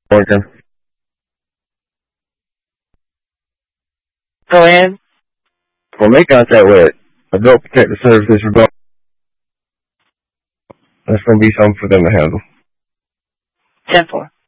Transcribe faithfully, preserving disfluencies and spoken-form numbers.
Morgan. Go ahead. Well, make contact with Adult Protective Services regarding. That's going to be something for them to handle. ten four.